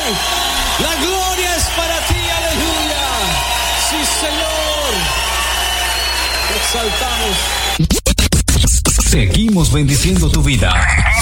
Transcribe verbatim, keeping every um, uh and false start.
La gloria es para ti, aleluya. Sí, Señor. Te exaltamos. Seguimos bendiciendo tu vida.